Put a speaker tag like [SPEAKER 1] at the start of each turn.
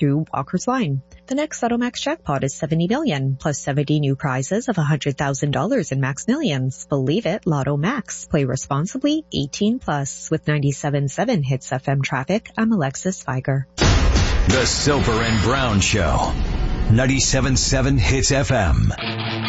[SPEAKER 1] through Walker's Line. The next Lotto Max jackpot is $70 million, plus 70 new prizes of $100,000 in Max Millions. Believe it, Lotto Max. Play responsibly, 18 plus. With 97.7 Hits FM traffic, I'm Alexis Viger.
[SPEAKER 2] The Soper and Brown Show. 97.7 Hits FM.